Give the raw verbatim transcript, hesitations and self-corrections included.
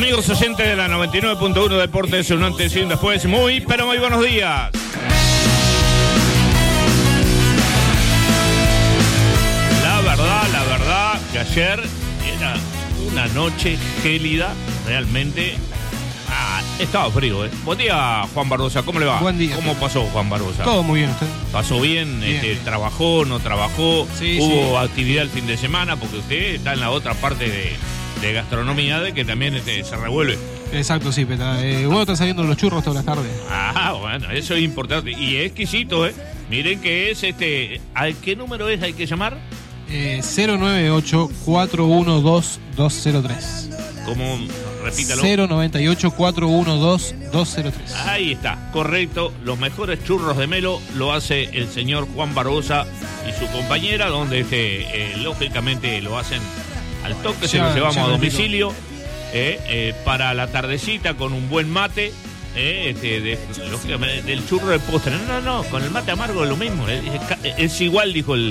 Amigos oyentes de la noventa y nueve punto uno Deportes, un antes y un después. Muy, pero muy buenos días. La verdad, la verdad, que ayer era una noche gélida, realmente. Ah, estaba frío, ¿eh? Buen día, Juan Barbosa, ¿cómo le va? Buen día. ¿Cómo pasó, Juan Barbosa? Todo muy bien, ¿usted? ¿Pasó bien? Bien, Este, bien. ¿Trabajó, no trabajó? Sí, ¿Hubo sí. actividad el fin de semana? Porque usted está en la otra parte de, de gastronomía, de que también este, se revuelve. Exacto, sí, Peta. Eh, bueno, están saliendo los churros todas las tardes. Ah, bueno, eso es importante. Y es exquisito, ¿eh? Miren que es este... ¿A qué número es hay que llamar? Eh, cero nueve ocho, cuatro uno dos, dos cero tres. Como, repítalo. cero nueve ocho, cuatro uno dos, dos cero tres. Ahí está, correcto. Los mejores churros de Melo lo hace el señor Juan Barbosa y su compañera, donde este, eh, lógicamente lo hacen al toque, se Ya, lo llevamos ya a lo domicilio. Eh, eh, para la tardecita con un buen mate, eh, este, de, lógicamente, del churro de postre. No, no, no, con el mate amargo es lo mismo. Es, es, es igual, dijo el